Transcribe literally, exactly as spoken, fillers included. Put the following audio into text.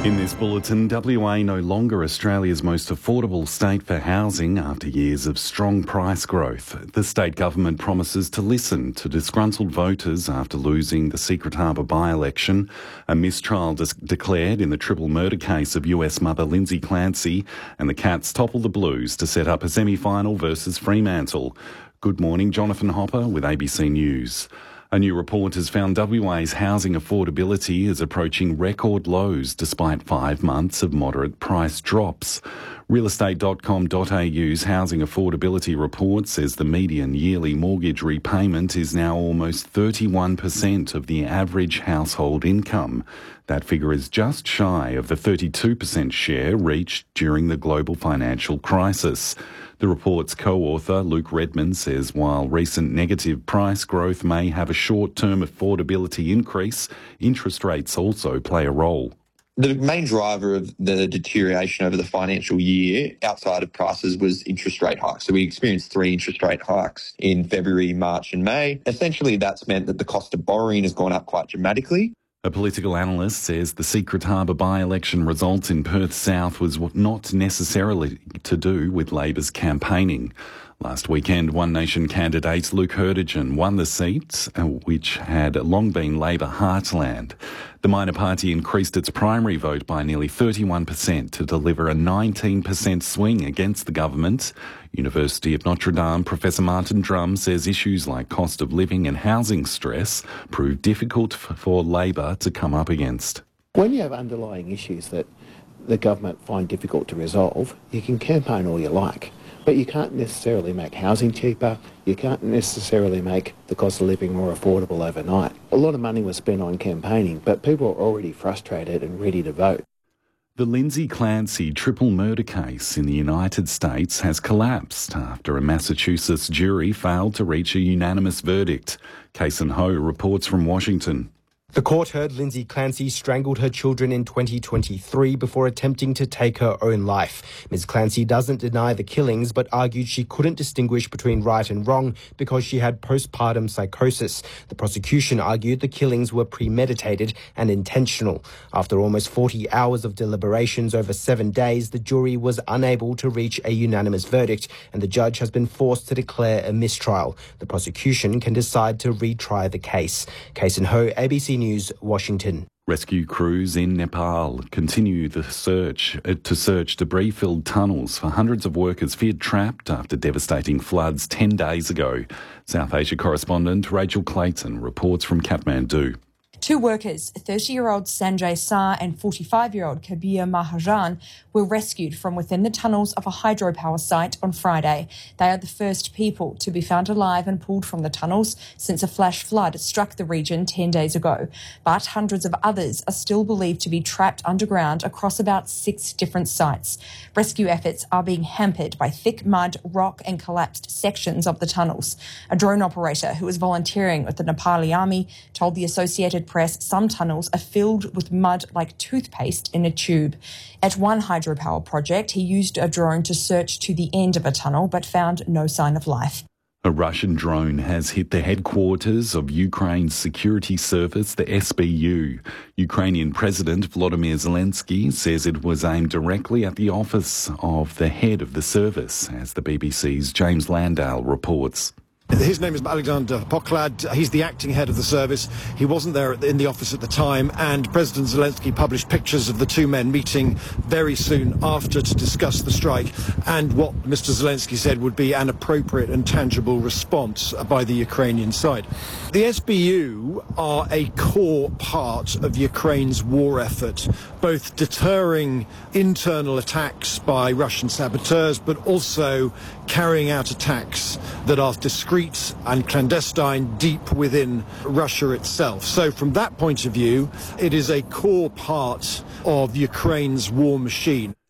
In this bulletin, W A no longer Australia's most affordable state for housing after years of strong price growth. The state government promises to listen to disgruntled voters after losing the Secret Harbour by-election. A mistrial dis- declared in the triple murder case of U S mother Lindsay Clancy, and the Cats topple the Blues to set up a semi-final versus Fremantle. Good morning, Jonathan Hopper with A B C News. A new report has found W A's housing affordability is approaching record lows despite five months of moderate price drops. real estate dot com dot a u's housing affordability report says the median yearly mortgage repayment is now almost thirty-one percent of the average household income. That figure is just shy of the thirty-two percent share reached during the global financial crisis. The report's co-author, Luke Redmond, says while recent negative price growth may have a short-term affordability increase, interest rates also play a role. The main driver of the deterioration over the financial year outside of prices was interest rate hikes. So we experienced three interest rate hikes in February, March and May. Essentially, that's meant that the cost of borrowing has gone up quite dramatically. A political analyst says the Secret Harbour by-election result in Perth South was not necessarily to do with Labor's campaigning. Last weekend, One Nation candidate Luke Hurdigen won the seat, which had long been Labor heartland. The minor party increased its primary vote by nearly thirty-one percent to deliver a nineteen percent swing against the government. University of Notre Dame Professor Martin Drum says issues like cost of living and housing stress prove difficult for Labor to come up against. When you have underlying issues that the government find difficult to resolve, you can campaign all you like. But you can't necessarily make housing cheaper, you can't necessarily make the cost of living more affordable overnight. A lot of money was spent on campaigning, but people are already frustrated and ready to vote. The Lindsay Clancy triple murder case in the United States has collapsed after a Massachusetts jury failed to reach a unanimous verdict. Kason Ho reports from Washington. The court heard Lindsay Clancy strangled her children in twenty twenty-three before attempting to take her own life. Miz Clancy doesn't deny the killings, but argued she couldn't distinguish between right and wrong because she had postpartum psychosis. The prosecution argued the killings were premeditated and intentional. After almost forty hours of deliberations over seven days, the jury was unable to reach a unanimous verdict, and the judge has been forced to declare a mistrial. The prosecution can decide to retry the case. Kason Ho, A B C News, Washington. Rescue crews in Nepal continue the search uh, to search debris-filled tunnels for hundreds of workers feared trapped after devastating floods ten days ago. South Asia correspondent Rachel Clayton reports from Kathmandu. Two workers, thirty-year-old Sanjay Saar and forty-five-year-old Kabir Mahajan, were rescued from within the tunnels of a hydropower site on Friday. They are the first people to be found alive and pulled from the tunnels since a flash flood struck the region ten days ago. But hundreds of others are still believed to be trapped underground across about six different sites. Rescue efforts are being hampered by thick mud, rock and collapsed sections of the tunnels. A drone operator who was volunteering with the Nepali army told the Associated Press some tunnels are filled with mud like toothpaste in a tube. At one hydropower project, he used a drone to search to the end of a tunnel but found no sign of life. A Russian drone has hit the headquarters of Ukraine's security service, the S B U. Ukrainian President Volodymyr Zelensky says it was aimed directly at the office of the head of the service, as the B B C's James Landale reports. His name is Alexander Poklad. He's the acting head of the service. He wasn't there in the office at the time, and President Zelensky published pictures of the two men meeting very soon after to discuss the strike and what Mister Zelensky said would be an appropriate and tangible response by the Ukrainian side. The S B U are a core part of Ukraine's war effort, both deterring internal attacks by Russian saboteurs, but also carrying out attacks that are discreet and clandestine deep within Russia itself. So from that point of view, it is a core part of Ukraine's war machine.